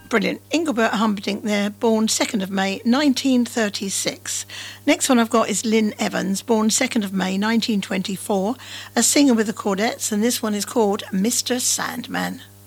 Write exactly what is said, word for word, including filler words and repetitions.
Brilliant. Engelbert Humperdinck there, born second of May nineteen thirty-six. Next one I've got is Lynn Evans, born second of May nineteen twenty-four, a singer with the Chordettes, and this one is called Mister Sandman.